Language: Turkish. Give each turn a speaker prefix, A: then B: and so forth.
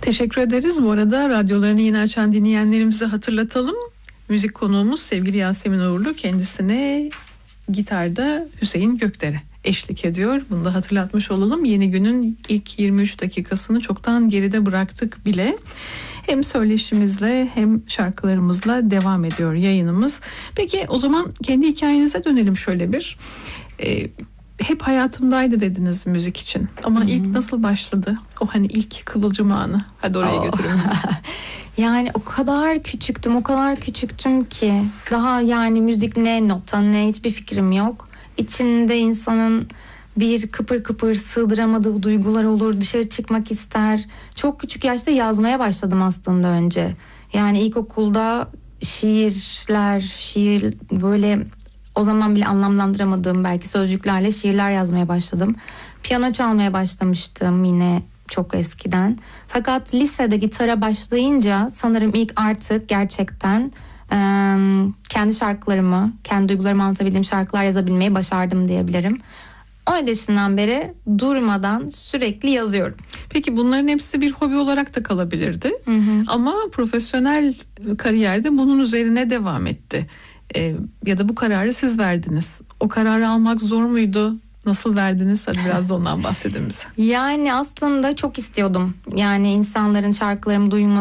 A: Teşekkür ederiz. Bu arada radyolarını yeni açan dinleyenlerimize hatırlatalım. Müzik konuğumuz sevgili Yasemin Uğurlu. Kendisine gitarda Hüseyin Gökdere eşlik ediyor. Bunu da hatırlatmış olalım. Yeni günün ilk 23 dakikasını çoktan geride bıraktık bile. Hem söyleşimizle hem şarkılarımızla devam ediyor yayınımız. Peki o zaman kendi hikayenize dönelim şöyle bir. Hep hayatımdaydı dediniz müzik için. Ama ilk nasıl başladı? O hani ilk kıvılcım anı. Hadi oraya götürün bizi.
B: Yani o kadar küçüktüm ki daha yani müzik ne, nota ne hiçbir fikrim yok. İçinde insanın bir kıpır kıpır sığdıramadığı duygular olur, dışarı çıkmak ister. Çok küçük yaşta yazmaya başladım aslında önce. Yani ilkokulda şiir böyle o zaman bile anlamlandıramadığım belki sözcüklerle şiirler yazmaya başladım. Piyano çalmaya başlamıştım yine çok eskiden. Fakat lisede gitara başlayınca sanırım ilk artık gerçekten kendi şarkılarımı, kendi duygularımı anlatabildiğim şarkılar yazabilmeyi başardım diyebilirim. 10 yaşından beri durmadan sürekli yazıyorum.
A: Peki bunların hepsi bir hobi olarak da kalabilirdi. Ama profesyonel kariyerde bunun üzerine devam etti. Ya da bu kararı siz verdiniz. O kararı almak zor muydu? Nasıl verdiniz? Hadi biraz da ondan bahsedin bize.
B: Yani aslında çok istiyordum. Yani insanların şarkılarımı duyması